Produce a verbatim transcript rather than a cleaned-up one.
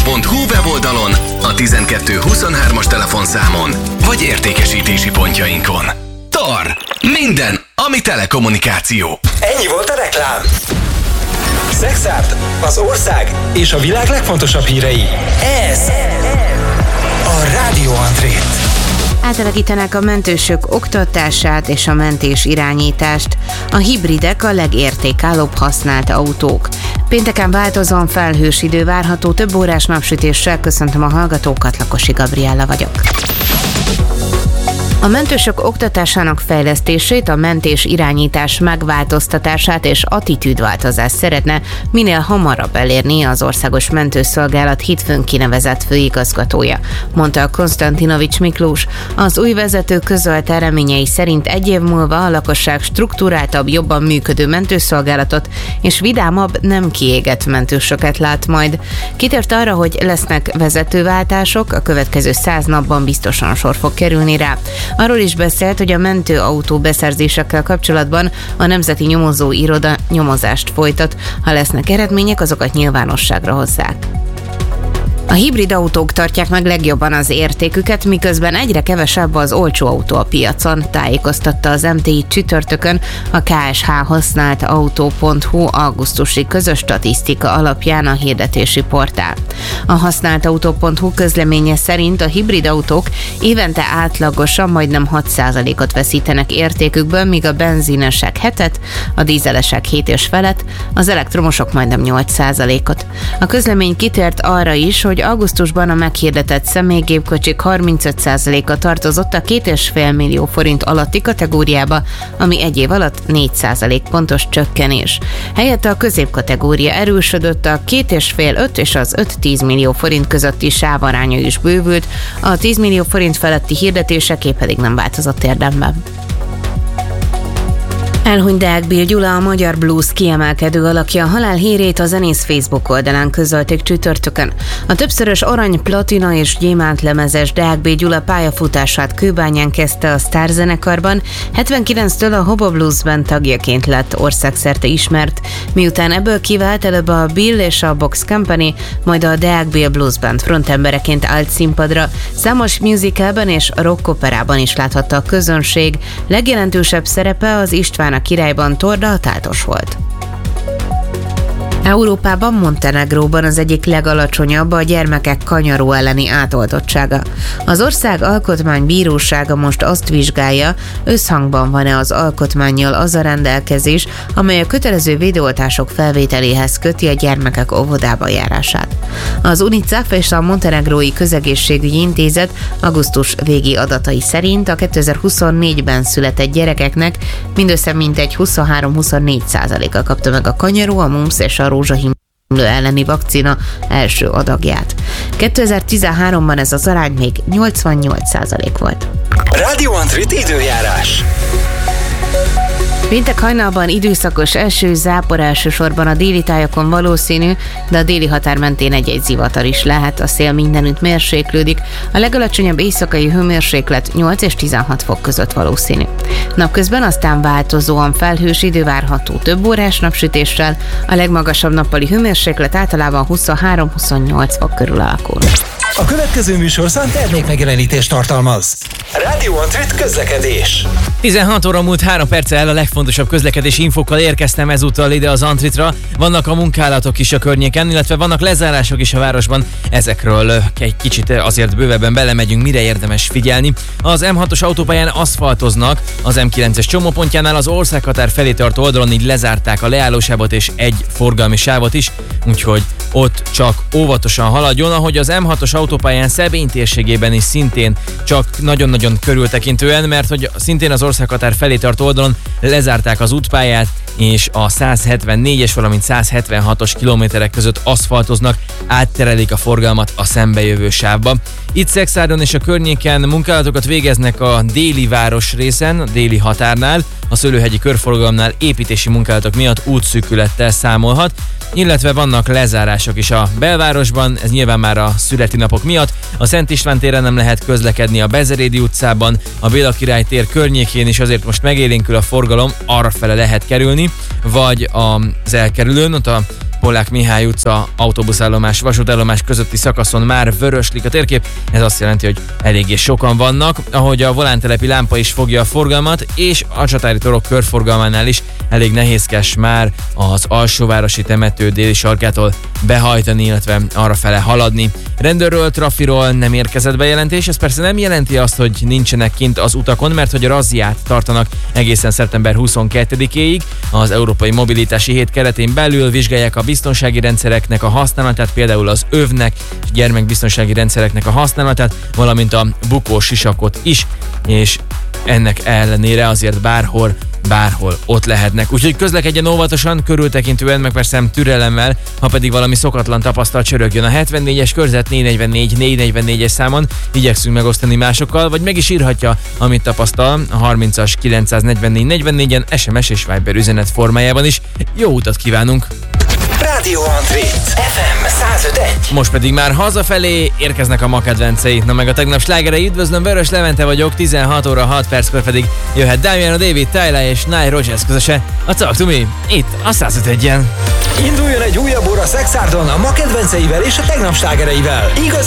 pont hu weboldalon, a tizenkettő huszonhármas telefonszámon, vagy értékesítési pontjainkon. Tar! Minden, ami telekommunikáció. Ennyi volt a reklám. Szexárd, az ország és a világ legfontosabb hírei. Ez a Rádió Andrét. Átalakítanák a mentősök oktatását és a mentés irányítást. A hibridek a legértékállóbb használt autók. Pénteken változóan felhős idő várható, több órás napsütéssel. Köszöntöm a hallgatókat, Lakosi Gabriella vagyok. A mentősök oktatásának fejlesztését, a mentés irányítás megváltoztatását és attitűdváltozást szeretne minél hamarabb elérni az Országos Mentőszolgálat hétfőn kinevezett főigazgatója, mondta Konstantinovics Miklós. Az új vezető közölte reményei szerint egy év múlva a lakosság strukturáltabb, jobban működő mentőszolgálatot és vidámabb, nem kiégett mentősöket lát majd. Kitért arra, hogy lesznek vezetőváltások, a következő száz napban biztosan sor fog kerülni rá. Arról is beszélt, hogy a mentőautó beszerzésekkel kapcsolatban a Nemzeti Nyomozó Iroda nyomozást folytat. Ha lesznek eredmények, azokat nyilvánosságra hozzák. A hibrid autók tartják meg legjobban az értéküket, miközben egyre kevesebb az olcsó autó a piacon, tájékoztatta az em té i csütörtökön a ká es há használt autó pont hu augusztusi közös statisztika alapján a hirdetési portál. A használt autó pont hu közleménye szerint a hibrid autók évente átlagosan majdnem hat százalékot veszítenek értékükből, míg a benzinesek hetet, a dízelesek hét és felett, az elektromosok majdnem nyolc százalékot. A közlemény kitért arra is, hogy augusztusban a meghirdetett személygépkocsik harmincöt százaléka tartozott a két és fél millió forint alatti kategóriába, ami egy év alatt négy százalék pontos csökkenés. Helyette a középkategória erősödött, a két és fél öt és az öt-tíz millió forint közötti sávaránya is bővült, a tíz millió forint feletti hirdetéseké pedig nem változott érdemben. Elhunyt Deák Bill Gyula, a magyar blues kiemelkedő alakja. Halál hírét a zenész Facebook oldalán közölték csütörtökön. A többszörös arany, platina és gyémánt lemezes Deák Bill Gyula pályafutását Kőbányán kezdte a Sztár zenekarban, hetvenkilenctől a Hobo Blues Band tagjaként lett országszerte ismert, miután ebből kivált, előbb a Bill és a Box Company, majd a Deák Bill Blues Band frontembereként állt színpadra. Számos musicalben és rockoperában is láthatta a közönség. Legjelentősebb szerepe az István a Királyban Torda a Tátos volt. Európában, Montenegróban az egyik legalacsonyabb a gyermekek kanyaró elleni átoltottsága. Az ország alkotmánybírósága most azt vizsgálja, összhangban van-e az alkotmánnyal az a rendelkezés, amely a kötelező védőoltások felvételéhez köti a gyermekek óvodába járását. Az UNICEF és a Montenegrói Közegészségügyi Intézet augusztus végi adatai szerint a kétezer-huszonnégyben született gyerekeknek mindössze mintegy huszonhárom-huszonnégy százaléka kapta meg a kanyaró, a mumps és a rózsahimlő elleni vakcina első adagját. kétezer-tizenháromban ez az arány még nyolcvannyolc százalék volt. Rádió Andrét időjárás. Péntek hajnalban időszakos eső, zápor elsősorban a déli tájakon valószínű, de a déli határ mentén egy-egy zivatar is lehet, a szél mindenütt mérséklődik, a legalacsonyabb éjszakai hőmérséklet nyolc és tizenhat fok között valószínű. Napközben aztán változóan felhős idő várható, több órás napsütéssel, a legmagasabb nappali hőmérséklet általában huszonhárom-huszonnyolc fok körül alakul. A következő műsorszám termékmegjelenítést tartalmaz. Rádió Andrét közlekedés. tizenhat óra múlt három perccel a legfontosabb közlekedési infokkal érkeztem ezúttal ide az Antritra. Vannak a munkálatok is a környéken, illetve vannak lezárások is a városban. Ezekről egy kicsit azért bővebben belemegyünk, mire érdemes figyelni. Az em hatos autópályán aszfaltoznak, az em kilences csomópontjánál az országhatár felé tartó oldalon így lezárták a leállósávot és egy forgalmi sávot is, úgyhogy ott csak óvatosan haladjon, ahogy az em hatos autópályán Szebény térségében is szintén csak nagyon-nagyon körültekintően, mert hogy szintén az országhatár felé tartó oldalon lezárták az útpályát, és a száz hetvennégyes, valamint száz hetvenhatos kilométerek között aszfaltoznak, átterelik a forgalmat a szembejövő sávba. Itt Szexárdon és a környéken munkálatokat végeznek a déli város részen, a déli határnál, a Szőlőhegyi körforgalomnál építési munkálatok miatt útszűkülettel számolhat, illetve vannak lezárások is a belvárosban, ez nyilván már a születi napok miatt. A Szent István téren nem lehet közlekedni, a Bezerédi utcában, a Béla Király tér környékén is azért most megélénkül a forgalom, arrafele lehet kerülni, vagy az elkerülőn, ott a Pollák Mihály utca, autóbuszállomás, vasútállomás közötti szakaszon már vöröslik a térkép. Ez azt jelenti, hogy eléggé sokan vannak, ahogy a volántelepi lámpa is fogja a forgalmat, és a Csatári torok körforgalmánál is elég nehézkes már az Alsóvárosi temető déli sarkától behajtani, illetve arra fele haladni. Rendőrről, trafiról nem érkezett bejelentés, ez persze nem jelenti azt, hogy nincsenek kint az utakon, mert hogy a razziát tartanak egészen szeptember huszonkettedikéig. Az Európai Mobilitási Hét keretén belül vizsgálják a biztonsági rendszereknek a használatát, például az övnek, gyermekbiztonsági rendszereknek a használatát, valamint a bukós sisakot is, és ennek ellenére azért bárhol, bárhol ott lehetnek. Úgyhogy közlekedjen óvatosan, körültekintően, meg persze türelemmel, ha pedig valami szokatlan tapasztalat csörögjön a hetvennégyes körzet négy negyvennégy négy negyvennégyes számon, igyekszünk megosztani másokkal, vagy meg is írhatja, amit tapasztal a harmincas kilencszáznegyvennégy negyvennégyen es em es és Viber üzenet formájában is. Jó utat kívánunk! Rádió Antrit, ef em száz öt egész egy. Most pedig már hazafelé érkeznek a ma kedvencei. Na meg a tegnap slágerei, üdvözlöm, Vörös Levente vagyok, tizenhat óra hat perckor pedig jöhet Damiano David, Tyler és Nile Rodgers közöse a Talk to Me, itt a száz öt egyen. Induljon egy újabb óra Szexárdon a ma kedvenceivel és a tegnap slágereivel. Igazi